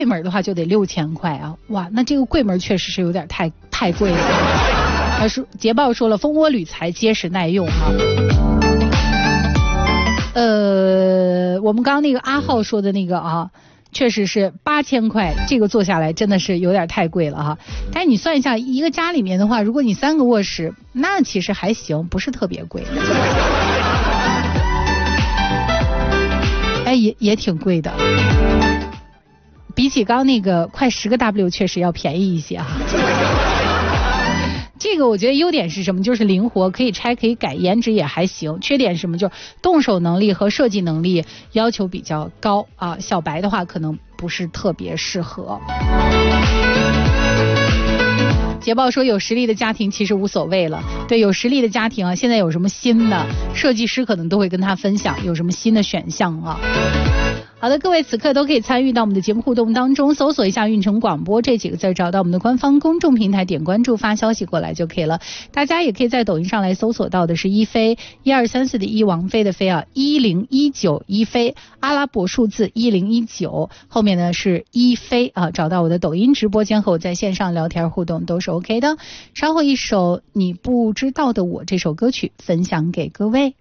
柜门的话就得6000块啊！哇，那这个柜门确实是有点太贵了。捷豹说了，蜂窝铝材结实耐用哈。我们刚刚那个阿浩说的那个啊，确实是8000块，这个做下来真的是有点太贵了哈。但是你算一下，一个家里面的话，如果你3个卧室，那其实还行，不是特别贵。哎，也挺贵的，比起刚那个快10个 W 确实要便宜一些哈。这个我觉得优点是什么？就是灵活，可以拆可以改，颜值也还行。缺点是什么？就是动手能力和设计能力要求比较高啊。小白的话可能不是特别适合。捷豹说有实力的家庭其实无所谓了，对，有实力的家庭啊，现在有什么新的设计师可能都会跟他分享有什么新的选项啊。好的，各位此刻都可以参与到我们的节目互动当中，搜索一下运城广播这几个字，找到我们的官方公众平台，点关注发消息过来就可以了。大家也可以在抖音上来搜索到的是一飞1234的一，王菲的飞啊，1019一飞，阿拉伯数字1019，后面呢是一飞啊，找到我的抖音直播间和我在线上聊天互动都是 OK 的。稍后一首你不知道的我这首歌曲分享给各位。